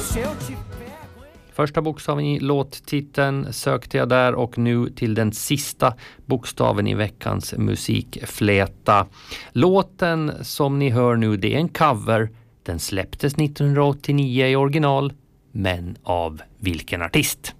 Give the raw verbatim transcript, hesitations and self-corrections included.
Första bokstaven i låttiteln sökte jag där och nu till den sista bokstaven i veckans musikfläta. Låten som ni hör nu, det är en cover. Den släpptes nittonhundraåttionio i original, men av vilken artist?